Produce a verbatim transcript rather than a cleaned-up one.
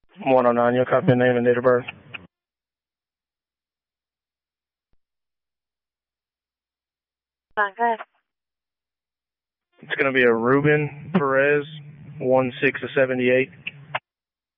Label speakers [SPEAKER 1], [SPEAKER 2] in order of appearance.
[SPEAKER 1] one oh nine, you'll copy the name and date of birth.
[SPEAKER 2] Okay.
[SPEAKER 1] It's going to be a Ruben Perez, one six of seventy-eight.